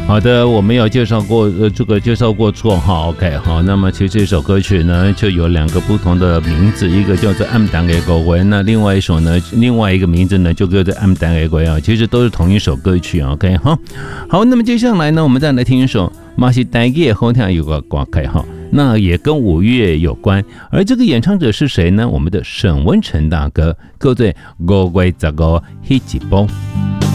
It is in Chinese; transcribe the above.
好的，我们有介绍过介绍过错哈 ，OK 好，那么其实这首歌曲呢就有2个不同的名字，一个叫做《暗淡的狗尾》，那另外一个名字呢就叫做《暗淡的狗尾》啊，其实都是同一首歌曲 ，OK 哈。好，那么接下来呢，我们再来听一首马西台语好听有个歌曲哈，那也跟5月有关，而这个演唱者是谁呢？我们的沈文成大哥，叫做5月15日那一波。